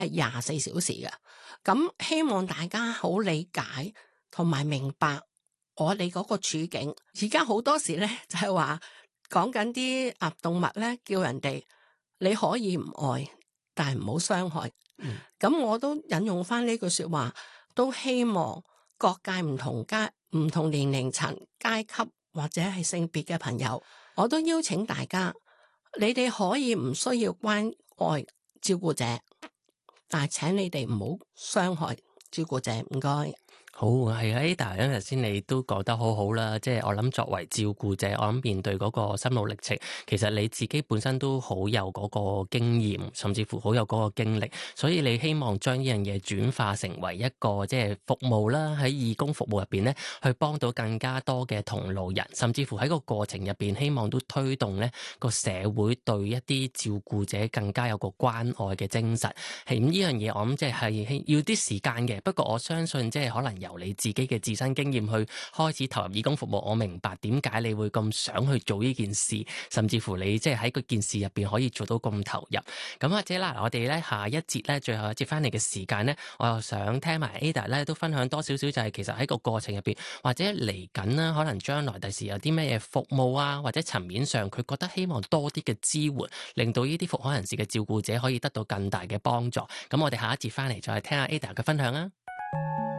24小時嘅。咁希望大家好理解同埋明白我哋嗰個處境。而家好多時咧就係話講緊啲動物咧，叫人哋你可以唔愛，但係唔好傷害。咁我都引用翻呢句說話，都希望各界唔同年齡層、階級或者係性別嘅朋友，我都邀請大家，你哋可以唔需要關愛照顧者，但係請你哋唔好傷害照顧者，唔該。 好，係啊，Ada，因為頭先你都講得好好啦，即係我諗作為照顧者，我諗面對嗰個心路歷程，其實你自己本身都好有嗰個經驗，甚至乎好有嗰個經歷，所以你希望將呢樣嘢轉化成為一個即係服務啦，喺義工服務入邊咧，去幫到更加多嘅同路人，甚至乎喺個過程入邊，希望都推動咧個社會對一啲照顧者更加有個關愛嘅精神。係咁呢樣嘢，我諗即係要啲時間嘅，不過我相信即係可能由你自己嘅自身經驗去開始投入義工服務，我明白點解你會咁想去做呢件事，甚至乎你即係喺嗰件事入邊可以做到咁投入。咁或者啦，我哋咧下一節咧，最後一節翻嚟嘅時間咧，我又想聽埋 Ada 咧都分享多少少，就係其實喺個過程入邊，或者嚟緊啦，可能將來第時有啲咩嘢服務啊，或者層面上佢覺得希望多啲嘅支援，令到呢啲復康人士嘅照顧者可以得到更大嘅幫助。咁我哋下一節翻嚟再聽下 Ada 嘅分享啊。